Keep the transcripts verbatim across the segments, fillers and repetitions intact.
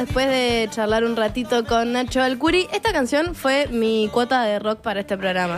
después de charlar un ratito con Nacho Alcuri. Esta canción fue mi cuota de rock para este programa.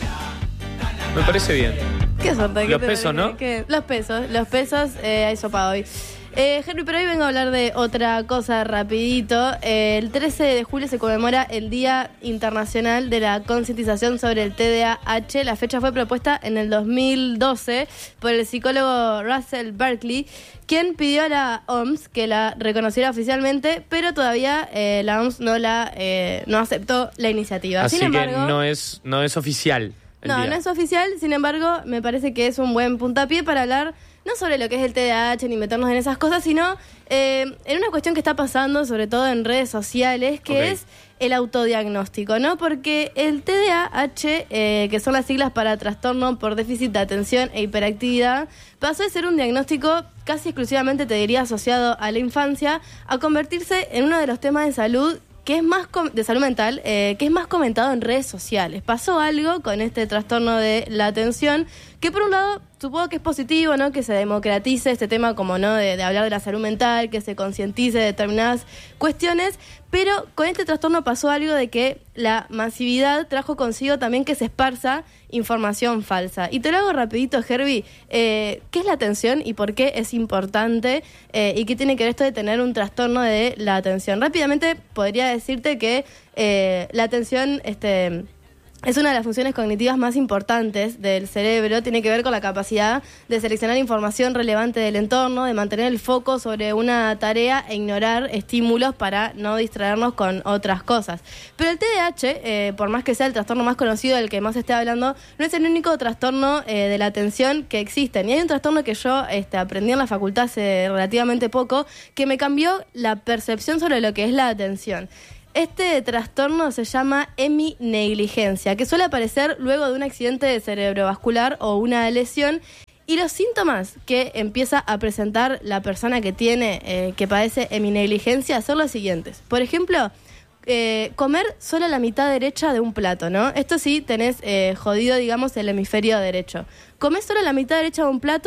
Me parece bien. Qué suerte. Los pesos, ¿no? ¿Qué? Los pesos, los pesos, eh, hay sopa hoy. Eh, Henry, pero hoy vengo a hablar de otra cosa rapidito. Eh, el trece de julio se conmemora el Día Internacional de la Concientización sobre el T D A H. La fecha fue propuesta en el dos mil doce por el psicólogo Russell Barkley, quien pidió a la O M S que la reconociera oficialmente, pero todavía eh, la O M S no la eh, no aceptó la iniciativa. Así Sin que embargo, no es, no es oficial. No, día. no es oficial, sin embargo, me parece que es un buen puntapié para hablar no sobre lo que es el T D A H ni meternos en esas cosas, sino eh, en una cuestión que está pasando, sobre todo en redes sociales, que okay. es el autodiagnóstico, ¿no? Porque el T D A H, eh, que son las siglas para trastorno por déficit de atención e hiperactividad, pasó de ser un diagnóstico casi exclusivamente, te diría, asociado a la infancia, a convertirse en uno de los temas de salud que es más com- de salud mental, eh, que es más comentado en redes sociales. Pasó algo con este trastorno de la atención, que por un lado supongo que es positivo, ¿no? Que se democratice este tema, como no, de, de hablar de la salud mental, que se concientice de determinadas cuestiones, pero con este trastorno pasó algo de que la masividad trajo consigo también que se esparza información falsa. Y te lo hago rapidito, Herbie. Eh, ¿Qué es la atención y por qué es importante? Eh, ¿Y qué tiene que ver esto de tener un trastorno de la atención? Rápidamente podría decirte que eh, la atención este, es una de las funciones cognitivas más importantes del cerebro. Tiene que ver con la capacidad de seleccionar información relevante del entorno, de mantener el foco sobre una tarea e ignorar estímulos para no distraernos con otras cosas. Pero el T D A H, eh, por más que sea el trastorno más conocido del que más se esté hablando, no es el único trastorno eh, de la atención que existe. Y hay un trastorno que yo este, aprendí en la facultad hace relativamente poco, que me cambió la percepción sobre lo que es la atención. Este trastorno se llama heminegligencia, que suele aparecer luego de un accidente cerebrovascular o una lesión. Y los síntomas que empieza a presentar la persona que tiene, eh, que padece heminegligencia son los siguientes. Por ejemplo, eh, comer solo la mitad derecha de un plato, ¿no? Esto sí, tenés eh, jodido, digamos, el hemisferio derecho. Comés solo la mitad derecha de un plato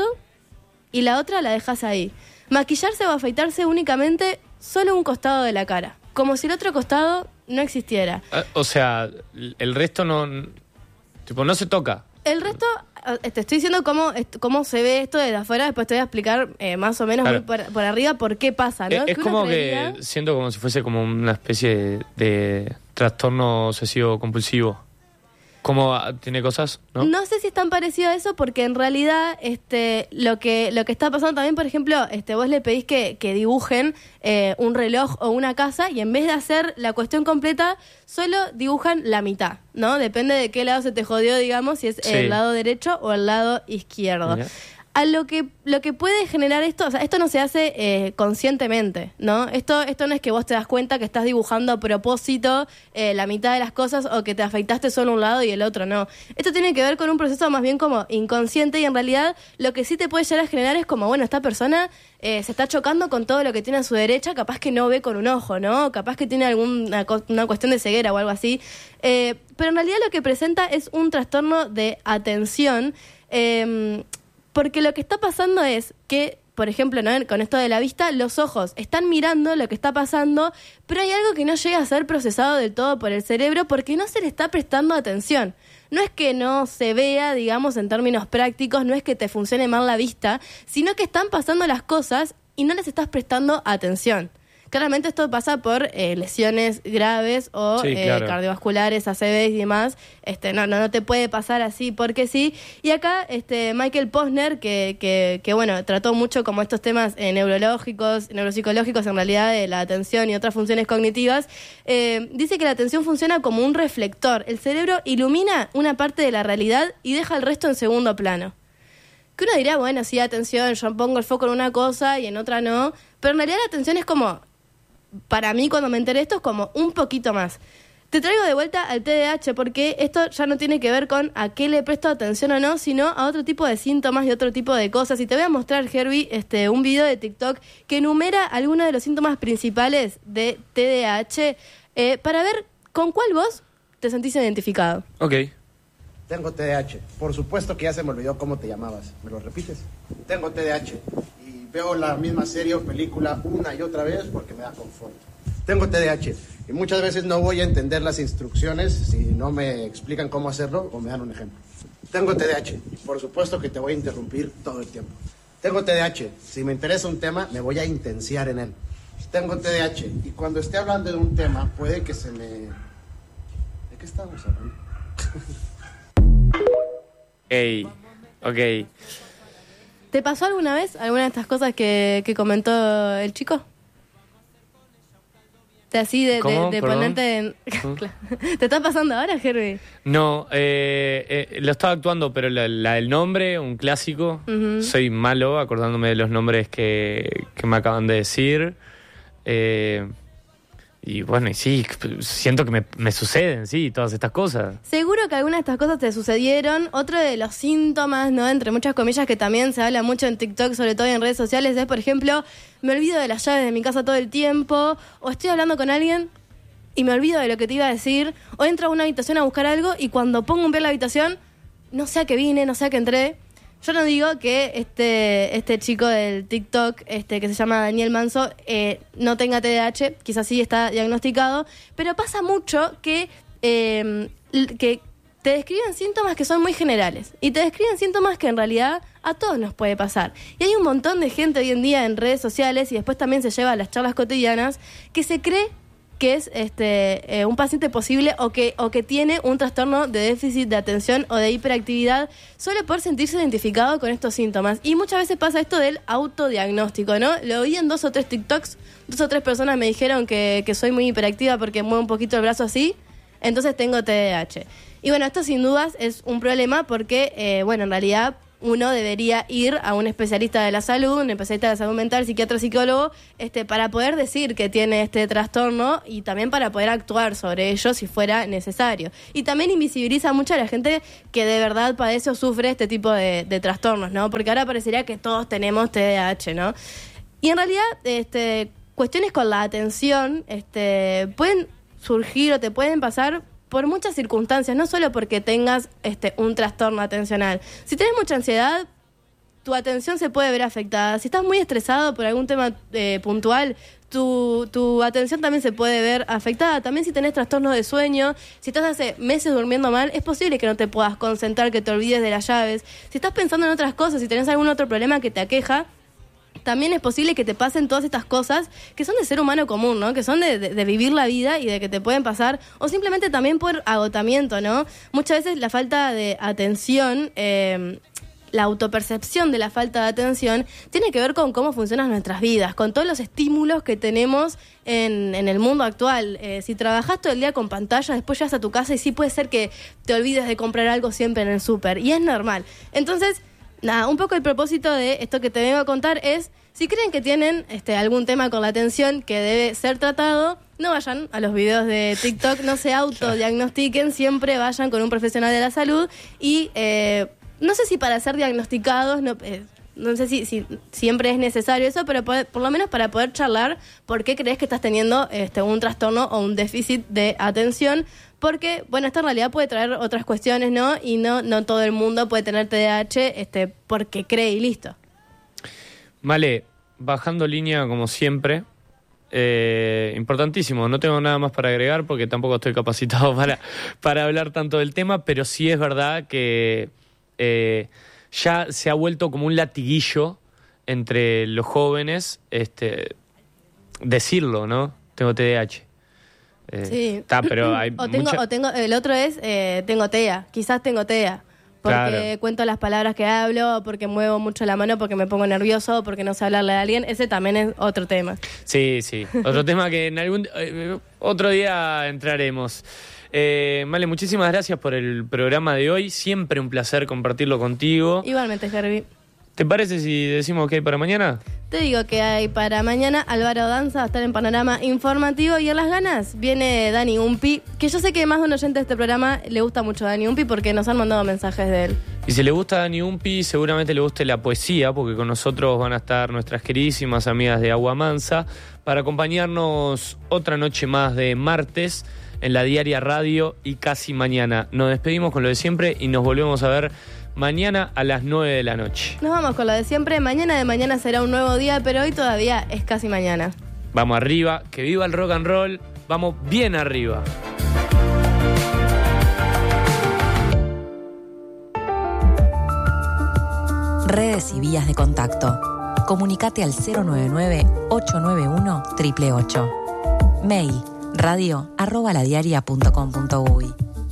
y la otra la dejas ahí. Maquillarse o afeitarse únicamente solo un costado de la cara, como si el otro costado no existiera. O sea, el resto no, tipo, no se toca. El resto, te estoy diciendo cómo, cómo se ve esto desde afuera, después te voy a explicar eh, más o menos claro. por, por arriba por qué pasa, ¿no? Es, es como creería... que siento como si fuese como una especie de, de trastorno obsesivo compulsivo. ¿Cómo tiene cosas? ¿no? No sé si es tan parecido a eso, porque en realidad este lo que lo que está pasando también, por ejemplo, este vos le pedís que, que dibujen eh, un reloj o una casa y en vez de hacer la cuestión completa, solo dibujan la mitad, ¿no? Depende de qué lado se te jodió, digamos, si es sí. el lado derecho o el lado izquierdo. Mira. A lo que lo que puede generar esto, o sea, esto no se hace eh, conscientemente, ¿no? Esto esto no es que vos te das cuenta que estás dibujando a propósito eh, la mitad de las cosas o que te afeitaste solo un lado y el otro no. Esto tiene que ver con un proceso más bien como inconsciente y en realidad lo que sí te puede llegar a generar es como, bueno, esta persona eh, se está chocando con todo lo que tiene a su derecha, capaz que no ve con un ojo, ¿no? Capaz que tiene alguna una cuestión de ceguera o algo así. Eh, pero en realidad lo que presenta es un trastorno de atención, eh, porque lo que está pasando es que, por ejemplo, ¿no? con esto de la vista, los ojos están mirando lo que está pasando, pero hay algo que no llega a ser procesado del todo por el cerebro porque no se le está prestando atención. No es que no se vea, digamos, en términos prácticos, no es que te funcione mal la vista, sino que están pasando las cosas y no les estás prestando atención. Claramente esto pasa por eh, lesiones graves o sí, claro. eh, cardiovasculares, A C Vs y demás. Este, no, no, no te puede pasar así porque sí. Y acá este, Michael Posner, que, que, que bueno, trató mucho como estos temas eh, neurológicos, neuropsicológicos, en realidad de la atención y otras funciones cognitivas, eh, dice que la atención funciona como un reflector. El cerebro ilumina una parte de la realidad y deja el resto en segundo plano. Que uno diría, bueno, sí, atención, yo pongo el foco en una cosa y en otra no. Pero en realidad la atención es como... Para mí, cuando me enteré esto, es como un poquito más. Te traigo de vuelta al T D A H porque esto ya no tiene que ver con a qué le presto atención o no, sino a otro tipo de síntomas y otro tipo de cosas. Y te voy a mostrar, Herbie, este, un video de TikTok que enumera algunos de los síntomas principales de T D A H eh, para ver con cuál vos te sentís identificado. Ok. Tengo T D A H. Por supuesto que ya se me olvidó cómo te llamabas. ¿Me lo repites? Tengo T D A H. Y veo la misma serie o película una y otra vez porque me da confort. Tengo T D A H y muchas veces no voy a entender las instrucciones si no me explican cómo hacerlo o me dan un ejemplo. Tengo T D A H y por supuesto que te voy a interrumpir todo el tiempo. Tengo T D A H, si me interesa un tema me voy a intensiar en él. Tengo T D A H y cuando esté hablando de un tema puede que se me... ¿De qué estamos hablando? Ok, ok. ¿Te pasó alguna vez alguna de estas cosas que, que comentó el chico? De así, de, de, de ponerte en... Claro. ¿Te está pasando ahora, Herbie? No, eh, eh, lo estaba actuando, pero la, la del nombre, un clásico. Uh-huh. Soy malo acordándome de los nombres que, que me acaban de decir. Eh, y bueno, y sí, siento que me, me suceden, sí, todas estas cosas. Seguro que algunas de estas cosas te sucedieron. Otro de los síntomas, ¿no? Entre muchas comillas, que también se habla mucho en TikTok, sobre todo en redes sociales, es, por ejemplo, me olvido de las llaves de mi casa todo el tiempo, o estoy hablando con alguien y me olvido de lo que te iba a decir, o entro a una habitación a buscar algo y cuando pongo un pie en la habitación, no sé a qué vine, no sé a qué entré. Yo no digo que este este chico del TikTok, este que se llama Daniel Manso, eh, no tenga T D A H, quizás sí está diagnosticado, pero pasa mucho que, eh, que te describen síntomas que son muy generales y te describen síntomas que en realidad a todos nos puede pasar. Y hay un montón de gente hoy en día en redes sociales y después también se lleva a las charlas cotidianas que se cree que es este eh, un paciente posible o que o que tiene un trastorno de déficit de atención o de hiperactividad solo por sentirse identificado con estos síntomas. Y muchas veces pasa esto del autodiagnóstico, ¿no? Lo oí en dos o tres TikToks, dos o tres personas me dijeron que, que soy muy hiperactiva porque muevo un poquito el brazo así, entonces tengo T D A H. Y bueno, esto sin dudas es un problema porque, eh, bueno, en realidad uno debería ir a un especialista de la salud, un especialista de salud mental, psiquiatra, psicólogo, este, para poder decir que tiene este trastorno y también para poder actuar sobre ello si fuera necesario. Y también invisibiliza mucho a la gente que de verdad padece o sufre este tipo de, de trastornos, ¿no? Porque ahora parecería que todos tenemos T D A H, ¿no? Y en realidad, este, cuestiones con la atención, este, pueden surgir o te pueden pasar por muchas circunstancias, no solo porque tengas este un trastorno atencional. Si tienes mucha ansiedad, tu atención se puede ver afectada. Si estás muy estresado por algún tema eh, puntual, tu, tu atención también se puede ver afectada. También si tenés trastornos de sueño, si estás hace meses durmiendo mal, es posible que no te puedas concentrar, que te olvides de las llaves. Si estás pensando en otras cosas, si tenés algún otro problema que te aqueja, también es posible que te pasen todas estas cosas que son de ser humano común, ¿no? Que son de, de, de vivir la vida y de que te pueden pasar, o simplemente también por agotamiento, ¿no? Muchas veces la falta de atención, eh, la autopercepción de la falta de atención, tiene que ver con cómo funcionan nuestras vidas, con todos los estímulos que tenemos en, en el mundo actual. Eh, si trabajás todo el día con pantalla, después llegas a tu casa y sí puede ser que te olvides de comprar algo siempre en el súper, y es normal. Entonces, nada, un poco el propósito de esto que te vengo a contar es, si creen que tienen este, algún tema con la atención que debe ser tratado, no vayan a los videos de TikTok, no se autodiagnostiquen, siempre vayan con un profesional de la salud y eh, no sé si para ser diagnosticados, no, eh, no sé si, si siempre es necesario eso, pero por, por lo menos para poder charlar por qué crees que estás teniendo este, un trastorno o un déficit de atención. Porque, bueno, esto en realidad puede traer otras cuestiones, ¿no? Y no, no todo el mundo puede tener T D A H este, porque cree y listo. Vale, bajando línea como siempre, eh, importantísimo, no tengo nada más para agregar porque tampoco estoy capacitado para, para hablar tanto del tema, pero sí es verdad que eh, ya se ha vuelto como un latiguillo entre los jóvenes este, decirlo, ¿no? Tengo T D A H. Eh, sí. Ta, pero hay o tengo, mucha... o tengo, el otro es, eh, tengo T E A, quizás tengo T E A. Porque claro, cuento las palabras que hablo, porque muevo mucho la mano, porque me pongo nervioso, porque no sé hablarle a alguien. Ese también es otro tema. Sí, sí. Otro tema que en algún eh, otro día entraremos. Eh, Male, muchísimas gracias por el programa de hoy. Siempre un placer compartirlo contigo. Igualmente, Herbie. ¿Te parece si decimos que hay para mañana? Te digo que hay para mañana. Álvaro Danza va a estar en Panorama Informativo, y en Las Ganas viene Dani Umpi, que yo sé que más de un oyente de este programa le gusta mucho a Dani Umpi porque nos han mandado mensajes de él. Y si le gusta a Dani Umpi, seguramente le guste la poesía, porque con nosotros van a estar nuestras queridísimas amigas de Agua Mansa para acompañarnos otra noche más de martes en la Diaria Radio y Casi Mañana. Nos despedimos con lo de siempre y nos volvemos a ver mañana a las nueve de la noche. Nos vamos con lo de siempre. Mañana de mañana será un nuevo día, pero hoy todavía es casi mañana. Vamos arriba, que viva el rock and roll, vamos bien arriba. Redes y vías de contacto. Comunicate al cero nueve nueve, ocho nueve uno, ocho ocho ocho. Mail radio arroba ladiaria punto com punto uy.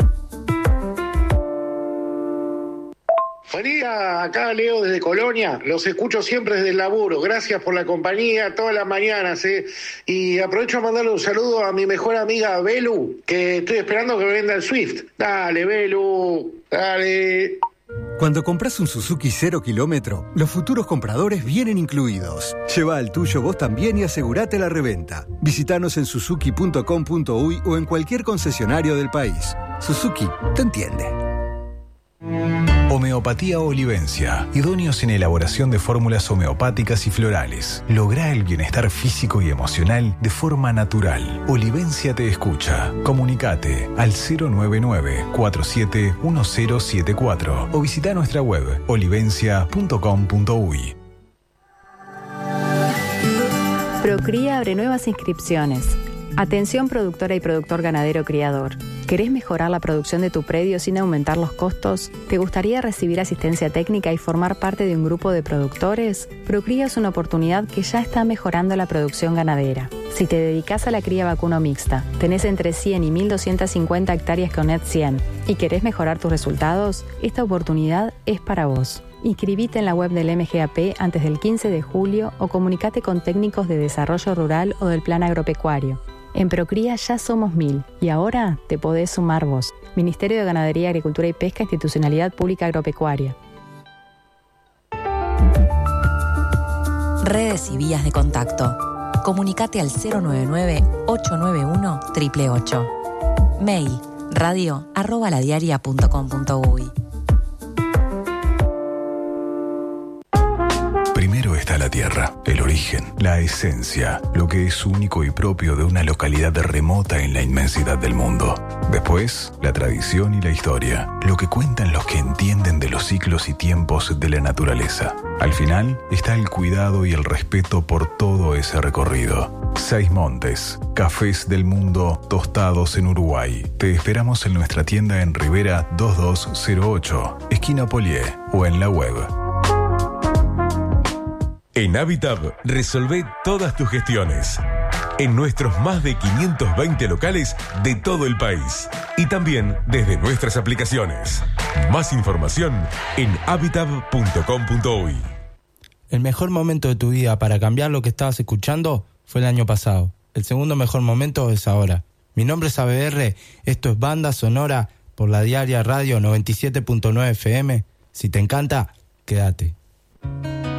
Buen día, acá Leo desde Colonia, los escucho siempre desde el laburo, gracias por la compañía todas las mañanas, ¿eh? Y aprovecho a mandarle un saludo a mi mejor amiga Belu, que estoy esperando que me venda el Swift. Dale, Belu, dale. Cuando compras un Suzuki cero kilómetro, los futuros compradores vienen incluidos. Lleva el tuyo vos también y asegurate la reventa. Visítanos en suzuki punto com punto uy o en cualquier concesionario del país. Suzuki te entiende. Homeopatía Olivencia, idóneos en elaboración de fórmulas homeopáticas y florales. Lográ el bienestar físico y emocional de forma natural. Olivencia te escucha. Comunicate al cero nueve nueve, cuatro siete uno cero siete cuatro o visita nuestra web olivencia punto com punto uy. Procría abre nuevas inscripciones. Atención productora y productor ganadero criador. ¿Querés mejorar la producción de tu predio sin aumentar los costos? ¿Te gustaría recibir asistencia técnica y formar parte de un grupo de productores? Procría es una oportunidad que ya está mejorando la producción ganadera. Si te dedicas a la cría vacuno mixta, tenés entre cien y mil doscientas cincuenta hectáreas con Net cien y querés mejorar tus resultados, esta oportunidad es para vos. Inscribite en la web del M G A P antes del quince de julio o comunicate con técnicos de desarrollo rural o del plan agropecuario. En Procría ya somos mil y ahora te podés sumar vos. Ministerio de Ganadería, Agricultura y Pesca, Institucionalidad Pública Agropecuaria. Redes y vías de contacto. Comunicate al cero nueve nueve, ocho nueve uno, ocho ocho ocho. Mail radio arroba ladiaria punto com punto uy. Primero está la tierra, el origen, la esencia, lo que es único y propio de una localidad remota en la inmensidad del mundo. Después, la tradición y la historia, lo que cuentan los que entienden de los ciclos y tiempos de la naturaleza. Al final está el cuidado y el respeto por todo ese recorrido. Seis Montes, cafés del mundo tostados en Uruguay. Te esperamos en nuestra tienda en Rivera dos dos cero ocho, esquina Polié, o en la web. En Habitat resolvé todas tus gestiones en nuestros más de quinientos veinte locales de todo el país y también desde nuestras aplicaciones. Más información en habitat punto com punto uy. El mejor momento de tu vida para cambiar lo que estabas escuchando fue el año pasado. El segundo mejor momento es ahora. Mi nombre es A B R, esto es Banda Sonora por la Diaria Radio noventa y siete punto nueve F M. Si te encanta, quédate.